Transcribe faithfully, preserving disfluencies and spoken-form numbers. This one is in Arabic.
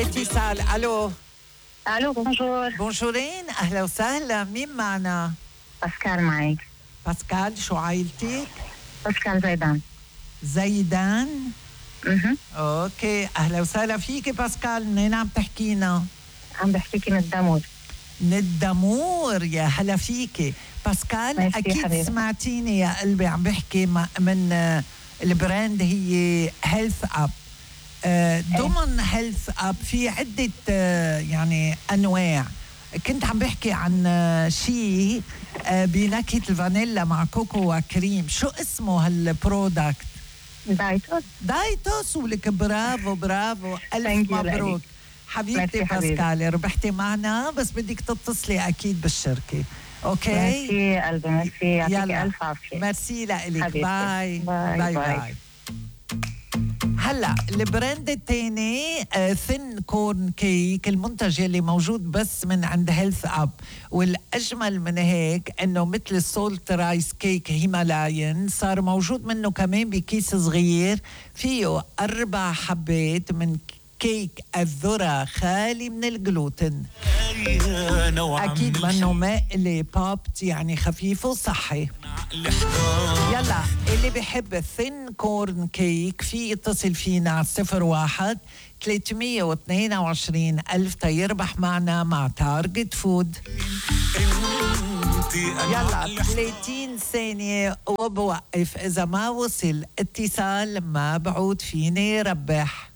اتصال. الو الو بونجور. بونجورين، اهلا وسهلا. مين معنا؟ باسكال معك. باسكال، شو عائلتك؟ باسكال زيدان. زيدان. اها اوكي، اهلا وسهلا فيكي باسكال. منين عم تحكينا؟ عم بحكيكي من الدمور. من الدمور، يا هلا فيكي باسكال. اكيد حبيب. سمعتيني يا قلبي عم بحكي من البراند هي هيلث اب. ضمن هيلث اب في عده يعني انواع. كنت عم بحكي عن شيء بنكهه الفانيلا مع كوكو وكريم. شو اسمه هالبرودكت؟ دايتوس. دايتوس. ولك برافو برافو، الف مبروك حبيبتي باسكال، ربحتي معنا. بس بدك تتصلي اكيد بالشركه. اوكي ميرسي قلبي، ميرسي، يعطيك الف عافيه. ميرسي لك. باي باي باي, باي. هلا البراند الثاني ثين كورن كيك، المنتج اللي موجود بس من عند هيلث اب. والاجمل من هيك انه مثل السولت رايس كيك هيمالاين صار موجود منه كمان بكيس صغير فيه اربع حبات من كيك الذرة خالي من الجلوتين. أكيد منه مقلي بوبت، يعني خفيف وصحي. يلا اللي بيحب الثين كورن كيك في يتصل فينا على صفر واحد ثلاثمية واثنين وعشرين ألف تيربح معنا مع تارجت فود. يلا ثلاثين ثانية وبوقف. إذا ما وصل اتصال ما بعود فيني ربح.